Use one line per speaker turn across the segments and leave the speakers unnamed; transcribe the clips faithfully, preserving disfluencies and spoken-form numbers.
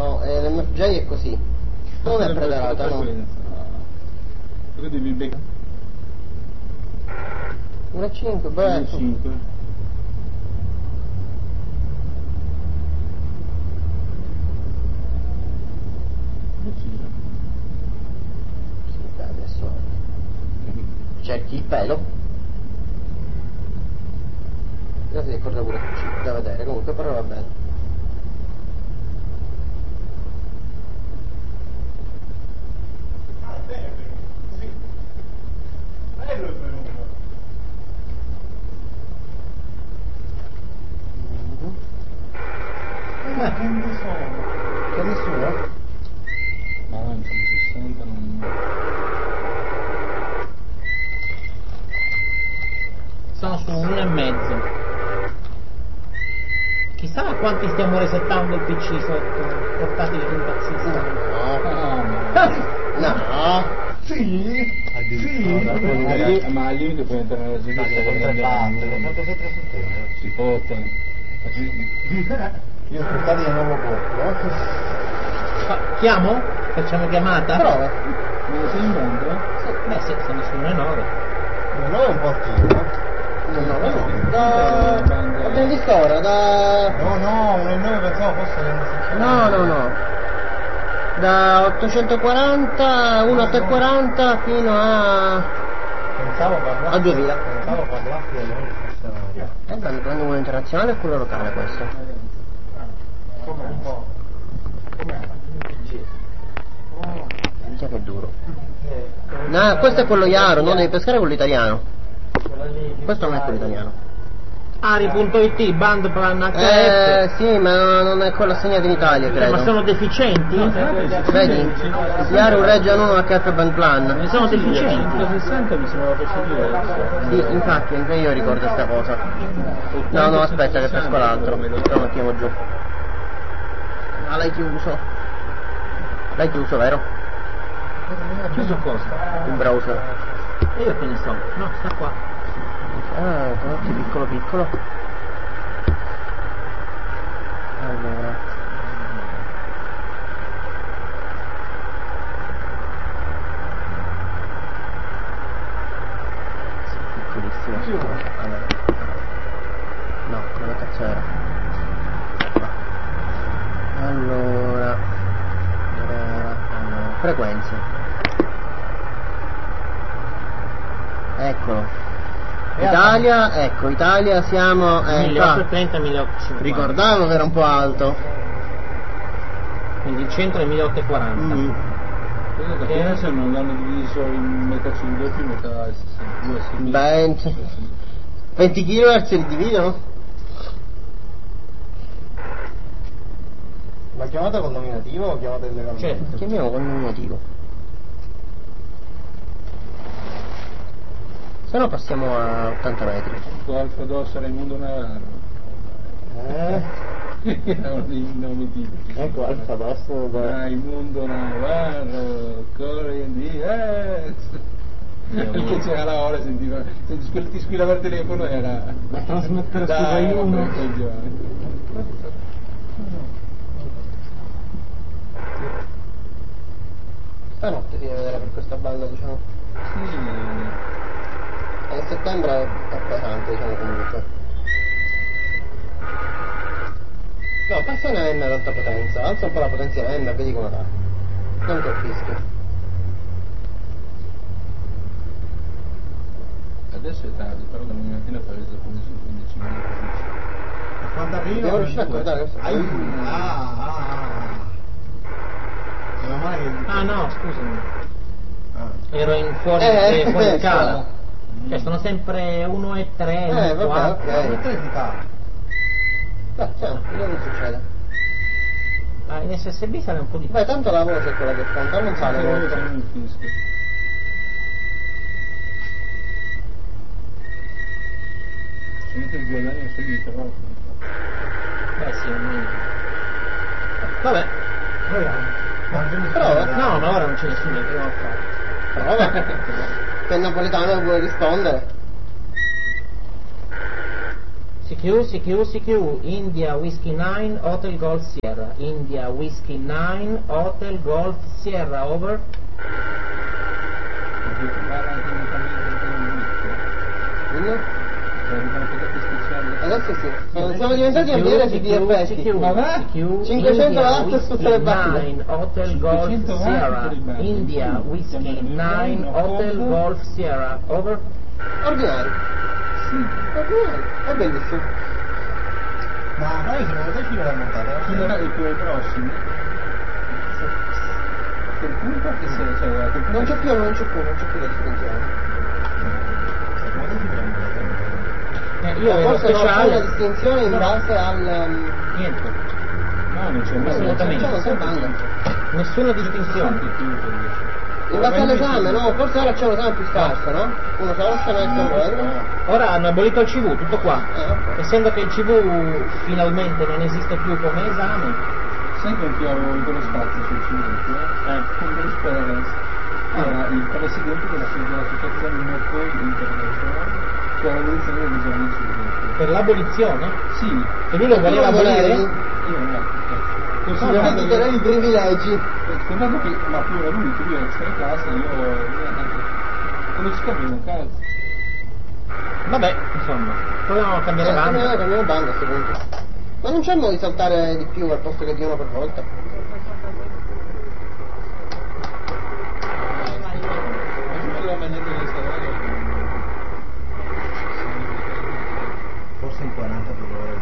No, eh, l'M F J è così. Non è predarata, no.
Perché devi beccare?
uno e cinque, beh.
uno e cinque.
Sì, beh, adesso cerchi il pelo. Guardate che corre pure da vedere, comunque però va bene.
Che ne so?
Che nessuno?
Ma no, insomma sessanta non...
Sono su uno e mezzo. Chissà a quanti stiamo resettando il P C sotto, portatili che impazziscono.
No. No.
Sì. Sì. Ma al limite puoi entrare nella seduta con tre batte. Si portano.
Io portati non lo porto.
Chiamo? Facciamo chiamata?
Prova.
Ma sei in banda?
Beh sì, se nessuno è nove.
Non è un portino.
No, no, no. Da... Abbiamo visto ora, da...
No, no, un e nove pensavo fosse che
No, no, no. Da ottocentoquaranta, uno ottocentoquaranta fino a...
Pensavo parlassi.
A duemila.
Pensavo parlassi delle fosse.
Eh beh, mi prendo uno internazionale e quello locale questo.
Come un po'.
Minchia che duro. No, questo è quello Iaro, non devi pescare quello italiano. Questo non è quello italiano.
Ari punto it, band plan H F.
Eh sì, ma non è quello assegnato in Italia,
Eh,
credo.
ma sono deficienti?
Vedi? Iaro Region uno H F Band Plan.
Sono deficienti.
sessanta mi sembrava possibile.
Sì, infatti anche io ricordo sta cosa. No, no, aspetta che pesco l'altro. Lo mettiamo giù. Ah, l'hai chiuso. L'hai chiuso, vero?
Chiuso cosa?
Il browser.
E io che ne so? No, sta qua.
Ah, prodotti piccolo piccolo. Allora. Sì, piccolissimo. Allora. No, come cazzo era? Qua. Allora. Allora. Allora. Frequenze. Eccolo. Italia, ecco, Italia siamo... Eh,
milleottocentotrenta milleottocentocinquanta.
ricordavo che era un po' alto.
Quindi il centro è milleottocentoquaranta.
Mm.
Perché adesso non l'hanno diviso in metà cinquanta e metà sessantadue.
Beh, venti kilohertz li dividono?
La chiamata con nominativo o chiamata illegalmente?
Certo.
Chiamiamo con nominativo. Se no passiamo a ottanta metri.
Alfa Dos Raimundo Navarro.
Eh?
Erano dei nomi tipici.
Ecco Alfa Dos.
Raimundo Navarro, Corey Diaz. Perché c'era la ora, sentiva, se ti squillava il telefono era...
La trasmettere su Rai uno.
Stanotte si deve vedere per questa banda, diciamo.
Sì.
E a settembre è pesante, diciamo comunque. No, passa una N ad alta potenza, alza un po' la potenza di N, vedi come va. Non colpischi.
Adesso è tardi, però domani mattina farei dopo quindici minuti.
E quando arriva?
Devo riuscire a guardare questo.
Ah, ah, ah, ah. Meno male che...
Ah no, scusami.
Ah.
Ero in fuori,
Eh,
eh, fuori
eh,
scala. Cioè sono sempre uno e tre,
Eh,
uno e
vabbè,
quattro.
ok.
Ma te si cala.
Beh, cioè, vediamo che succede.
Ah, in S S B sale un po' di più.
Beh, tanto la voce è quella che conta, non sale molto.
Non fischio. Se metti il guadagno subito, però.
Beh sì, un minimo. Vabbè,
Proviamo.
Prova.
no, ma ora non c'è nessuno che prova a fare.
Prova. Se il napoletano vuole rispondere.
C Q, C Q, C Q, India Whiskey nine, Hotel Golf Sierra. India Whiskey nine, Hotel Golf Sierra, over.
Adesso sì, siamo diventati a vedere tutti gli effetti. cinquecento watt su tutte le battute.
nine, Hotel Golf Sierra. India Whiskey nine, Hotel Golf Sierra, over.
Ordinario.
Sì.
Ordinario. È bellissimo.
Ma noi secondo te ci l'abbiamo montata?
Chi non ha i tuoi prossimi? Quel punto che se, cioè, a quel punto-
Non c'è più, non c'è più, non c'è più la distinzione.
Secondo te ci l'abbiamo montata?
Eh, io vedo
Forse non c'è una
speciale.
distinzione in base al... um,
Niente,
No, non c'è
assolutamente.
non c'è banda.
Nessuna distinzione.
In base all'esame, no? Forse ora c'è un esame più scarso, no? Uno solo semestre quello.
Ora hanno abolito il C V, tutto qua.
Eh, ok.
Essendo che il C V finalmente non esiste più come esame,
Sai con chi avevo avuto lo spazio sul cinque? Eh, con Bruce Perez. Era il presidente della dell'associazione Interpol International per l'abolizione dell'esame sul cinque.
per l'abolizione,
Sì,
e lui lo voleva abolire.
io no.
Considerando
Considerando
che
che
erano i privilegi.
Considerando che ma pure lui, che lui era extra classe, io non ci capivo un cazzo.
Vabbè, insomma, proviamo a cambiare
Eh,
banda.
cambiamo, cambiamo banda a questo punto. Ma non c'è modo di saltare di più al posto che di uno per volta?
Forse in quaranta per ore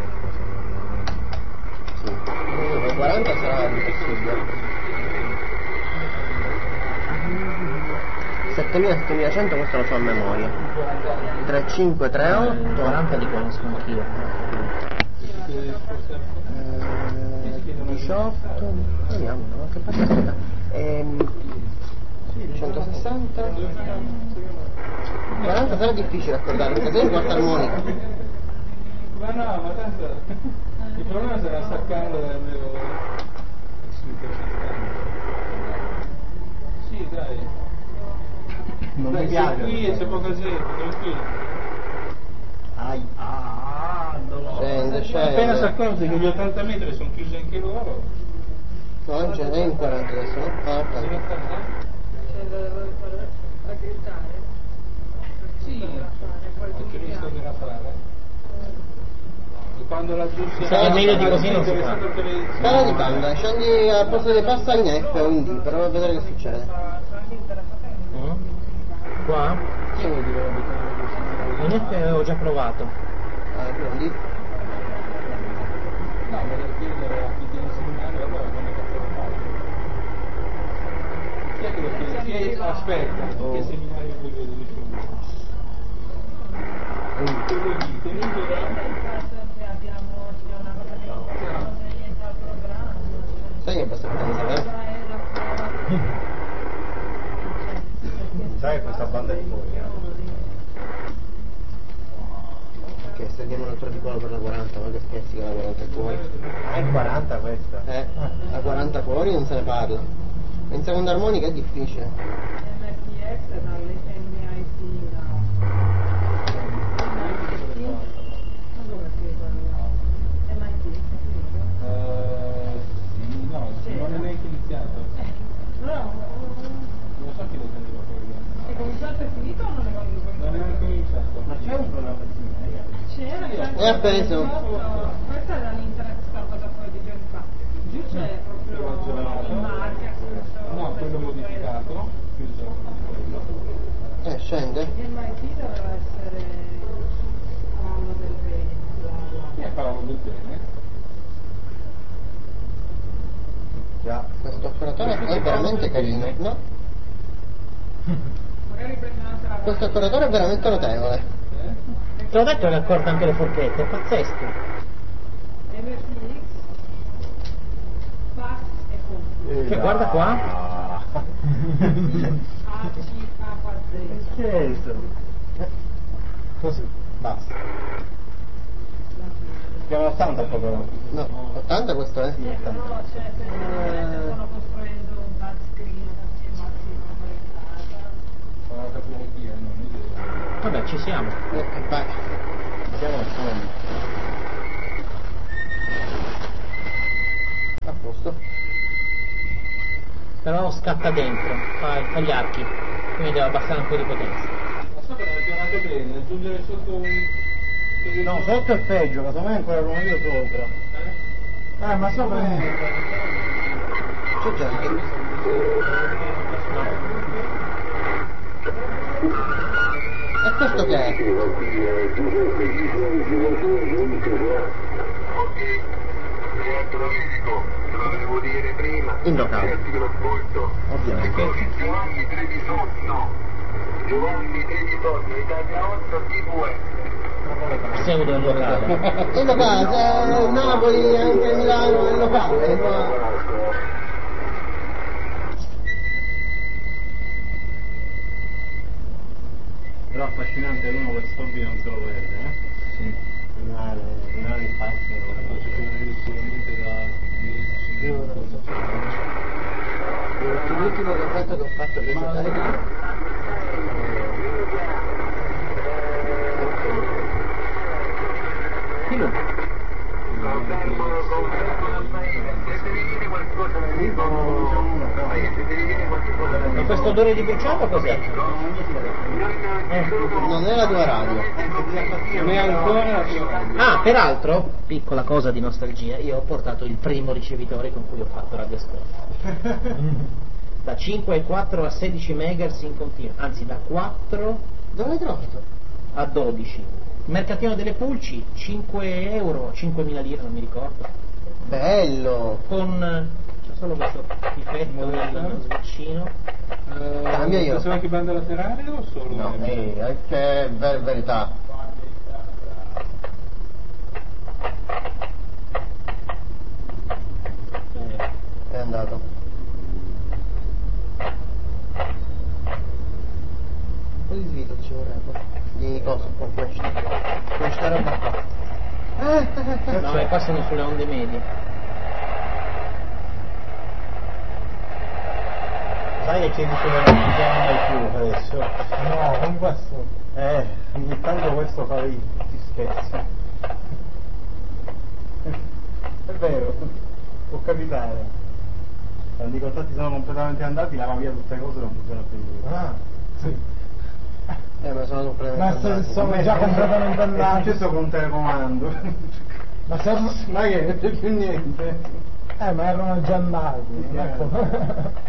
qualcosa.
Sì. quaranta sarà impossibile. settemila settemilacento questo lo so a memoria. tre cinque tre otto
quaranta li conosco anch'io.
diciotto, vediamo, no? Che parte aspetta. Ehm, centosessanta quaranta sarà difficile accordare perché sei in quarta armonica.
Ma no, ma tanto il problema sarà staccarlo dal mio sì dai
Non
dai,
mi
sei
piace.
qui e c'è poca gente, tranquillo.
Ai, ah, no.
Scende, scende.
Appena si accorge che gli ottanta metri sono chiusi anche loro.
No, non c'è, è in quaranta adesso, no? Ah,
Si
ok.
mette a- Sì, anche lui sto della fare. E quando laggiù si
Sì, meglio di
così non si fa.
Scala di banda, scendi al posto dei passa in F o in D, però a vedere che succede.
Mm? Qua?
Che vuol dire abitare
In F avevo già provato.
Ah, quindi
no, volevo chiedere a chi tiene il seminario, allora non è che lo fare. Chi è che lo chiede? Chi è- aspetta, che seminario vuoi vedere di più? Quello lì, tenuto da...
sai che basta pensare, eh?
Sai che questa banda è fuori, eh?
Ok, se diamo un altro articolo per la quaranta, ma che scherzi che la quaranta è fuori.
Ah, è quaranta questa?
Eh, la quaranta fuori non se ne parla. In seconda armonica è difficile.
Eh, sì, no, non è neanche iniziato. Non so chi lo prendeva fuori.
È cominciato e finito o non è cominciato?
Non è neanche cominciato.
Ma c'è un programma di seminario?
C'era, c'era.
È appeso.
Questa era l'internet stampata fuori di giorni fa. Giù c'è proprio in marca.
No, quello modificato, chiuso quello.
Eh, scende.
Il M I T doveva essere Paolo del Bene.
Chi è Paolo del Bene?
Già.
Questo accoratore è veramente carino, no?
Magari prende un'altra.
Questo accoratore è veramente notevole.
Te l'ho detto che accorta anche le forchette, è pazzesco.
M F X, Fax e Punto.
Cioè, guarda qua.
A C K Z.
Certo.
Così, basta.
Abbiamo ottanta proprio.
No, ottanta questo è?
No, cioè, se stanno costruendo un touchscreen assieme al sito
Farò capire chi è, non idea.
Vabbè, ci siamo.
Eh, vai. mettiamo il suono. A posto.
Però scatta dentro, fa, fa gli archi, quindi deve abbassare un po' di potenza.
Ma so che l'ho girato bene, aggiungere sotto un...
No, sotto è peggio, casomai è ancora come io sopra. Eh, ma sopra è...
C'è già anche. E questo che è? In locale. Ovviamente.
Pseudo in locale.
In locale, se Napoli, anche Milano è locale. Ma...
Però affascinante che uno questo hobby non se lo perde, eh? Sì. Rimane, rimane il pazzo.
L'ultimo contatto che ho fatto lì
E questo odore di bruciato cos'è?
non è la tua radio.
Non è ancora la tua...
Ah, peraltro, piccola cosa di nostalgia, io ho portato il primo ricevitore con cui ho fatto Radio Ascolto. Da cinque e quattro a sedici megahertz in continuo, anzi da quattro
Dove l'hai trovato?
a dodici. Mercatino delle Pulci, cinque euro, cinquemila lire, non mi ricordo.
Bello.
Con c'è solo questo difetto del sviccino.
Eh,
Cambia io.
Possiamo anche banda laterale o solo?
No, eh, è che è ver- verità. È andato. Un po' di svito ci vorrebbe. Di cosa con questo. Questa roba qua. Eh,
No, e passano sulle onde medie.
Sai che ci dice che non ci siamo mai più adesso? No, con questo. Eh, ogni tanto questo fa i ti scherzi. È vero, può capitare. Quando i contatti sono completamente andati, lava via tutte le cose e non funziona più. Ah, sì.
Eh, ma sono completamente
Ma se sono già completamente andati. È successo con un telecomando. Ma se ma che non c'è più niente. Eh, ma erano già andati.